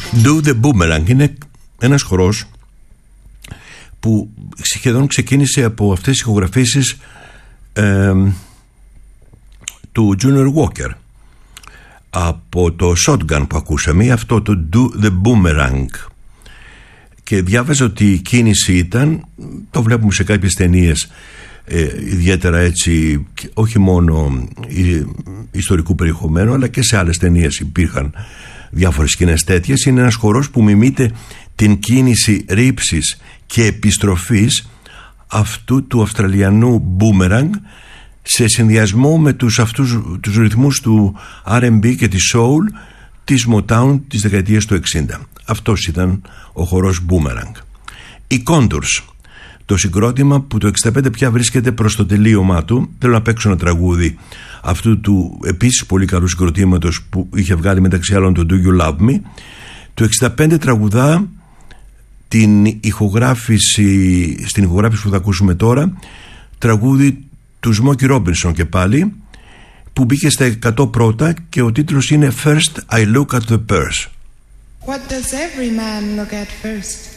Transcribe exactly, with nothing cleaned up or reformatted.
Do the Boomerang είναι ένας χορός που σχεδόν ξεκίνησε από αυτές τις ηχογραφήσεις ε, του Junior Walker, από το Shotgun που ακούσαμε, ή αυτό το Do the Boomerang. Και διάβαζα ότι η κίνηση ήταν, το βλέπουμε σε κάποιες ταινίες, ε, ιδιαίτερα έτσι, όχι μόνο ε, ιστορικού περιεχομένου, αλλά και σε άλλες ταινίες υπήρχαν διάφορες σκηνές τέτοιες. Είναι ένας χορός που μιμείται την κίνηση ρήψης και επιστροφής αυτού του Αυστραλιανού Boomerang, σε συνδυασμό με τους, αυτούς, τους ρυθμούς του αρ εντ μπι και τη Soul της Motown της δεκαετίας του εξήντα. Αυτός ήταν ο χορός Boomerang. Οι Contours, το συγκρότημα που το εξήντα πέντε πια βρίσκεται προς το τελείωμά του. Θέλω να παίξω ένα τραγούδι αυτού του επίσης πολύ καλού συγκροτήματος που είχε βγάλει μεταξύ άλλων το Do You Love Me. Το εξήντα πέντε τραγουδά την ηχογράφηση, στην ηχογράφηση που θα ακούσουμε τώρα, τραγούδι του Smokey Robinson και πάλι, που μπήκε στα εκατό πρώτα, και ο τίτλος είναι First I Look at the Purse. What does every man look at first?